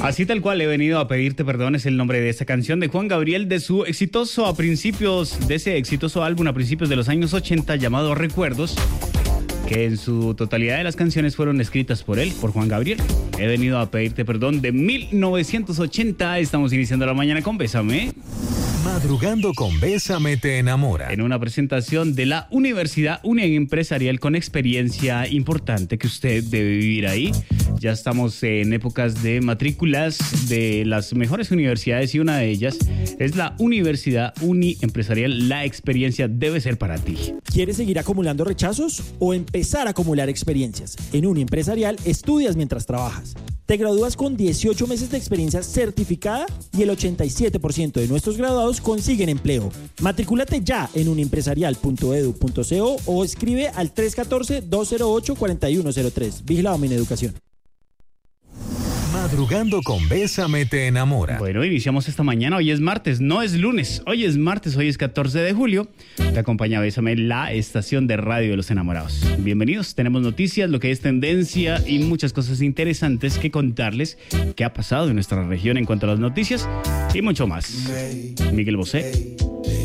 Así tal cual, he venido a pedirte perdón, es el nombre de esta canción de Juan Gabriel, de su exitoso ese exitoso álbum a principios de los años 80 llamado Recuerdos, que en su totalidad de las canciones fueron escritas por él, por Juan Gabriel. He venido a pedirte perdón de 1980. Estamos iniciando la mañana con Bésame. Madrugando con Bésame te enamora. En una presentación de la Universidad Empresarial con experiencia importante que usted debe vivir ahí. Ya estamos en épocas de matrículas de las mejores universidades y una de ellas es la Universidad Empresarial. La experiencia debe ser para ti. ¿Quieres seguir acumulando rechazos o empezar a acumular experiencias? En Uni Empresarial estudias mientras trabajas. Te gradúas con 18 meses de experiencia certificada y el 87% de nuestros graduados consiguen empleo. Matricúlate ya en uniempresarial.edu.co o escribe al 314-208-4103. Vigilado Mineducación. Madrugando con Bésame te enamora. Bueno, iniciamos esta mañana. Hoy es martes, no es lunes. Hoy es martes, hoy es 14 de julio. Te acompaña Bésame, la estación de radio de los enamorados. Bienvenidos, tenemos noticias, lo que es tendencia y muchas cosas interesantes que contarles qué ha pasado en nuestra región en cuanto a las noticias y mucho más. Miguel Bosé.